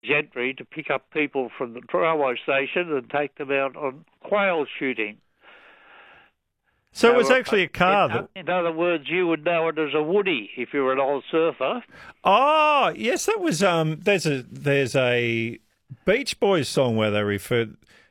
Gentry to pick up people from the railway station and take them out on quail shooting. So it was actually a car. In other words, you would know it as a woody if you were an old surfer. Oh, yes, that was. There's a Beach Boys song where they refer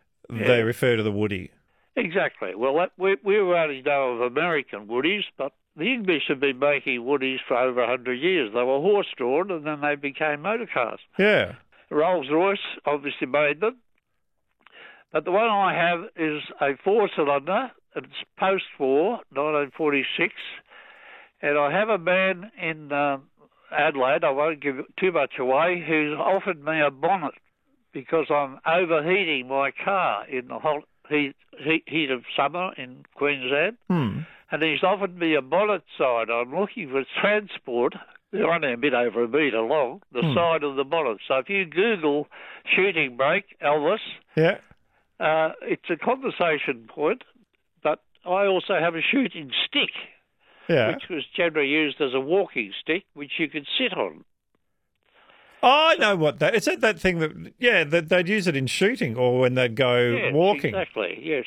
to the woody. Exactly. Well, we only know of American woodies, but the English have been making woodies for over 100 years. They were horse-drawn, and then they became motor cars. Yeah. Rolls-Royce obviously made them. But the one I have is a four-cylinder. It's post-war, 1946. And I have a man in Adelaide, I won't give too much away, who's offered me a bonnet because I'm overheating my car in the hot heat of summer in Queensland. And he's offered me a bonnet side. I'm looking for transport. They're only a bit over a metre long, the side of the bonnet. So if you Google shooting brake, Elvis, it's a conversation point, but I also have a shooting stick, which was generally used as a walking stick, which you could sit on. Oh, I know what that is. Is that thing that they'd use it in shooting or when they'd go walking? Exactly, yes.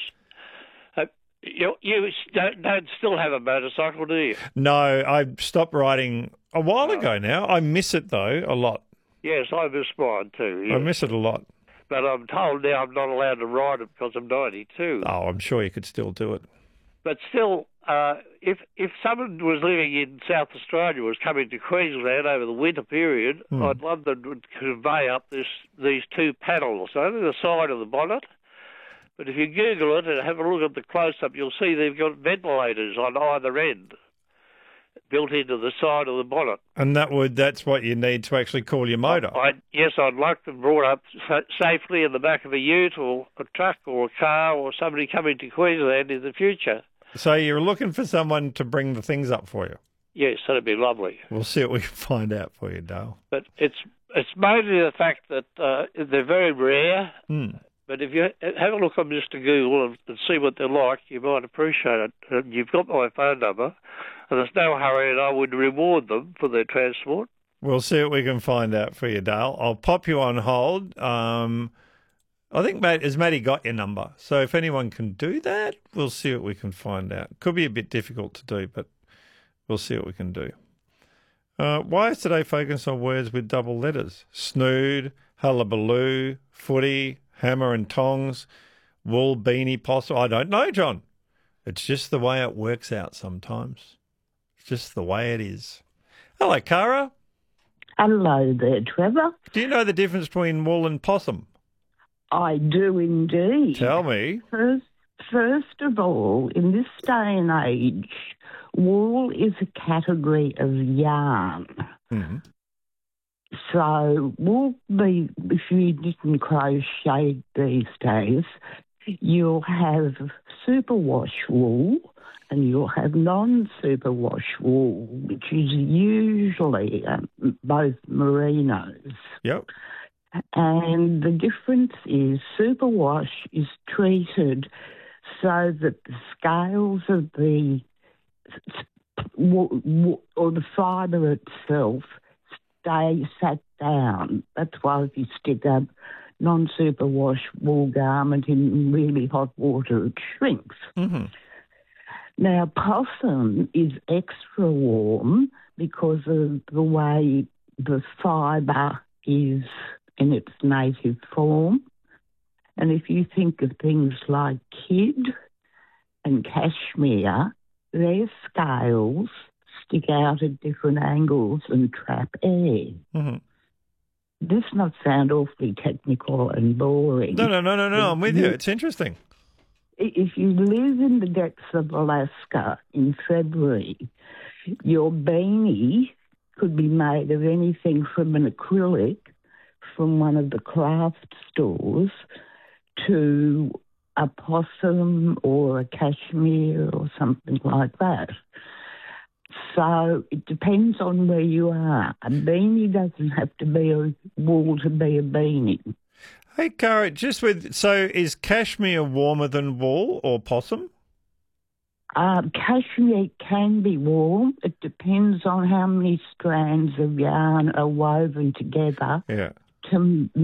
You don't still have a motorcycle, do you? No, I stopped riding a while ago now. I miss it, though, a lot. Yes, I miss mine too. Yes. I miss it a lot. But I'm told now I'm not allowed to ride it because I'm 92. Oh, I'm sure you could still do it. But still, if someone was living in South Australia, was coming to Queensland over the winter period, I'd love them to convey up these two panels, only the side of the bonnet. But if you Google it and have a look at the close-up, you'll see they've got ventilators on either end built into the side of the bonnet. And that's what you need to actually call your motor? I'd like them brought up safely in the back of a ute or a truck or a car or somebody coming to Queensland in the future. So you're looking for someone to bring the things up for you? Yes, that'd be lovely. We'll see what we can find out for you, Dale. But it's mainly the fact that they're very rare. But if you have a look on Mr. Google and see what they're like, you might appreciate it. And you've got my phone number, and there's no hurry, and I would reward them for their transport. We'll see what we can find out for you, Dale. I'll pop you on hold. I think has Matty got your number? So if anyone can do that, we'll see what we can find out. Could be a bit difficult to do, but we'll see what we can do. Why is today focused on words with double letters? Snood, hullabaloo, footy, hammer and tongs, wool, beanie, possum. I don't know, John. It's just the way it works out sometimes. It's just the way it is. Hello, Cara. Hello there, Trevor. Do you know the difference between wool and possum? I do indeed. Tell me. First of all, in this day and age, wool is a category of yarn. Mm-hmm. So if you didn't crochet these days, you'll have superwash wool and you'll have non-superwash wool, which is usually both merinos. Yep. And the difference is superwash is treated so that the scales of the or the fibre itself stay sat down. That's why if you stick a non-superwash wool garment in really hot water, it shrinks. Mm-hmm. Now, possum is extra warm because of the way the fibre is in its native form. And if you think of things like kid and cashmere, their scales stick out at different angles and trap air. Mm-hmm. This not sound awfully technical and boring. No. I'm with you. It's interesting. If you live in the depths of Alaska in February, your beanie could be made of anything from an acrylic from one of the craft stores to a possum or a cashmere or something like that. So it depends on where you are. A beanie doesn't have to be a wool to be a beanie. Hey, Cara, so is cashmere warmer than wool or possum? Cashmere can be warm. It depends on how many strands of yarn are woven together to